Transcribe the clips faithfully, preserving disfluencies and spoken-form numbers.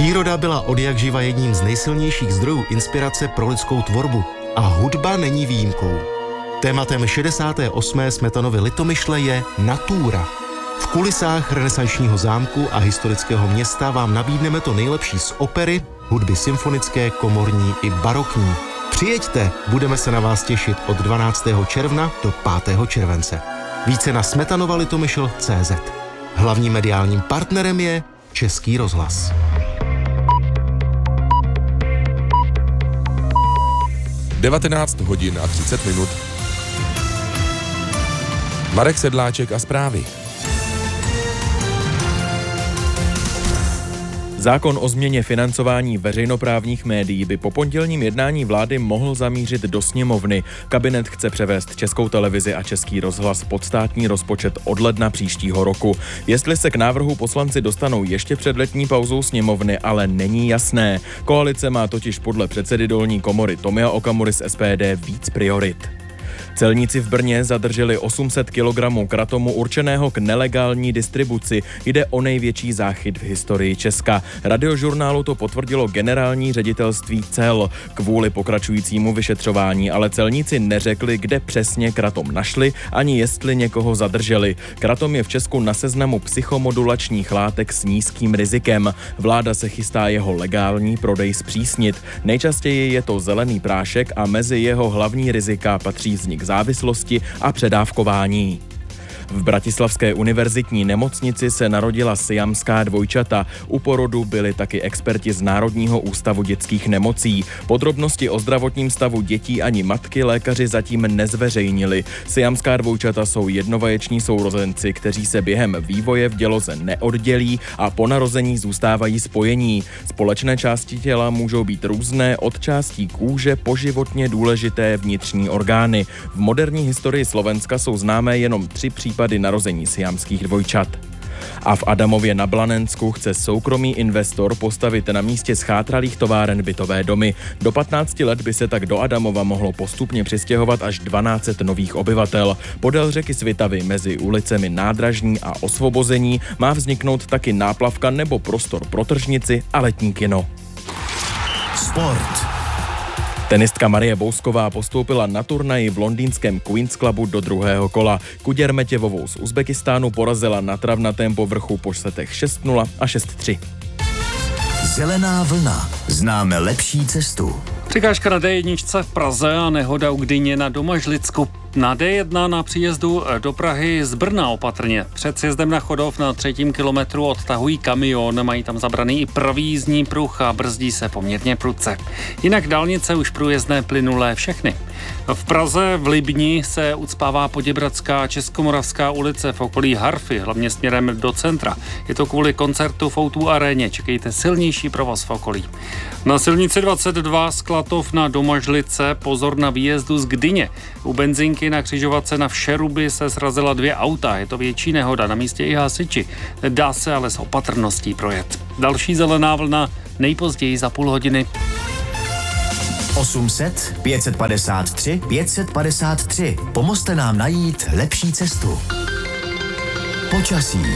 Příroda byla odjakživa jedním z nejsilnějších zdrojů inspirace pro lidskou tvorbu a hudba není výjimkou. Tématem šedesáté osmé Smetanovy Litomyšle je natura. V kulisách renesančního zámku a historického města vám nabídneme to nejlepší z opery, hudby symfonické, komorní i barokní. Přijeďte, budeme se na vás těšit od dvanáctého června do pátého července. Více na smetanova litomyšl tečka cé zet. Hlavním mediálním partnerem je Český rozhlas. devatenáct hodin a třicet minut. Marek Sedláček a zprávy. Zákon o změně financování veřejnoprávních médií by po pondělním jednání vlády mohl zamířit do sněmovny. Kabinet chce převést Českou televizi a Český rozhlas pod státní rozpočet od ledna příštího roku. Jestli se k návrhu poslanci dostanou ještě před letní pauzou sněmovny, ale není jasné. Koalice má totiž podle předsedy dolní komory Tomia Okamury z es pé dé víc priorit. Celníci v Brně zadrželi osm set kilogramů kratomu určeného k nelegální distribuci. Jde o největší záchyt v historii Česka. Radiožurnálu to potvrdilo generální ředitelství cel. Kvůli pokračujícímu vyšetřování ale celníci neřekli, kde přesně kratom našli, ani jestli někoho zadrželi. Kratom je v Česku na seznamu psychomodulačních látek s nízkým rizikem. Vláda se chystá jeho legální prodej zpřísnit. Nejčastěji je to zelený prášek a mezi jeho hlavní rizika patří vznik závislosti a předávkování. V bratislavské univerzitní nemocnici se narodila siamská dvojčata. U porodu byli taky experti z Národního ústavu dětských nemocí. Podrobnosti o zdravotním stavu dětí ani matky lékaři zatím nezveřejnili. Siamská dvojčata jsou jednovaječní sourozenci, kteří se během vývoje v děloze neoddělí a po narození zůstávají spojení. Společné části těla můžou být různé, od částí kůže po životně důležité vnitřní orgány. V moderní historii Slovenska jsou známé jenom tři případy narození siamských dvojčat. A v Adamově na Blanensku chce soukromý investor postavit na místě schátralých továren bytové domy. Do patnácti let by se tak do Adamova mohlo postupně přistěhovat až dvanáct set nových obyvatel. Podél řeky Svitavy mezi ulicemi Nádražní a Osvobození má vzniknout taky náplavka nebo prostor pro tržnici a letní kino. Sport. Tenistka Marie Bousková postoupila na turnaji v londýnském Queen's Clubu do druhého kola. Kuděr Metěvovou z Uzbekistánu porazila na travnatém povrchu po setech šest nula a šest tři. Zelená vlna. Známe lepší cestu. Překážka na dé jedna v Praze a nehoda u Gdyně na Domažlicku. Na dé jedna na příjezdu do Prahy z Brna opatrně. Před sjezdem na Chodov na třetím kilometru odtahují kamion, mají tam zabraný i pravý jízdní pruh a brzdí se poměrně prudce. Jinak dálnice už průjezdné plynulé všechny. V Praze v Libni se ucpává Poděbradská Českomoravská ulice v okolí Harfy, hlavně směrem do centra. Je to kvůli koncertu v ó dva aréně, čekejte silnější provoz v okolí. Na silnici dvacet dva Sklatov na Domažlice pozor na výjezdu z Gdyně. U benzinky na křižovatce na Všeruby se srazila dvě auta, je to větší nehoda, na místě i hasiči. Dá se ale s opatrností projet. Další zelená vlna nejpozději za půl hodiny. osm set, pět set padesát tři, pět set padesát tři. Pomozte nám najít lepší cestu. Počasí.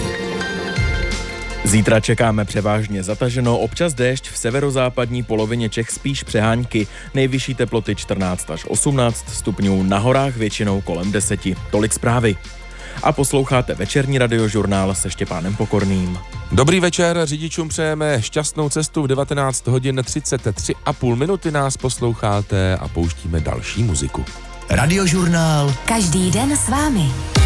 Zítra čekáme převážně zataženo, občas déšť, v severozápadní polovině Čech spíš přehánky, nejvyšší teploty čtrnáct až osmnáct stupňů, na horách většinou kolem deseti. Tolik zprávy. A posloucháte večerní radiožurnál se Štěpánem Pokorným. Dobrý večer, řidičům přejeme šťastnou cestu. V devatenáct hodin třicet tři a půl minuty nás posloucháte a pouštíme další muziku. Radiožurnál. Každý den s vámi.